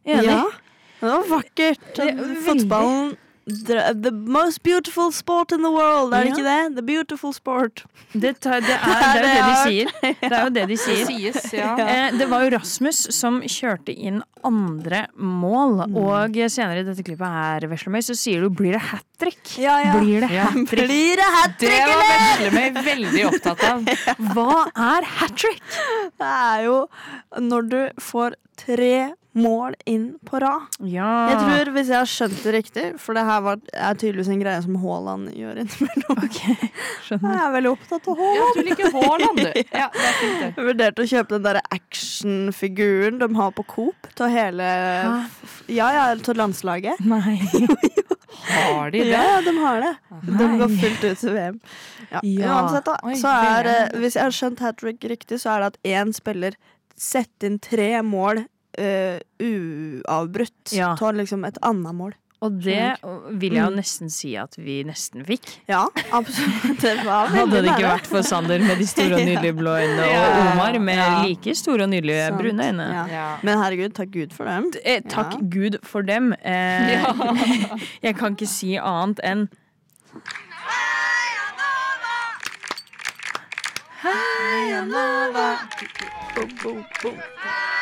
Enig. Ja, det var vakkert. Det er veldig- Fotballen, the most beautiful sport in the world, er det Ja. ikke det? The beautiful sport. Det er jo det de sier. Det er jo det de sier. Sies, ja. Det var jo Rasmus som kjørte inn andre mål, og senere i dette klippet her, Veslemøy, så sier du, blir det hat-trick? Ja. Blir det hat-trick? Blir det hat-trick, Det var eller? Veslemøy veldig opptatt av. Hva er hat-trick? Det er jo når du får 3 mål inn på rad. Ja. Jeg tror, hvis jeg har skjønt det riktig, for det her er tydeligvis en greie som Haaland gjør innimellom. Skjønner. Jeg er veldig opptatt av Ja, Haaland. du liker Haaland, du. Ja, det er fint, det. Jeg vurderte å kjøpe den der actionfiguren de har på Coop til hele til landslaget. Nei. Har de det? Ja, de har det. De Nei. går fullt ut til VM. Ja. Ja. Uansett, da. Oi, Så er, VM. hvis jeg har skjønt hat-trick riktig, så er det at én spiller setter inn 3 mål uavbrutt Ja. til liksom et annet mål. Og det vil jeg jo nesten si at vi nesten fikk. Ja, absolutt. Det var Hadde det veldig ikke nære. vært for Sander med de store og nydelige blå øynene, og Ja. Omar med Ja. like store og nydelige Sant. brune øyne. Ja. Ja. Men herregud, takk Gud for dem. Takk Ja. Gud for dem. Jeg kan ikke si annet enn Boom, boom, boom.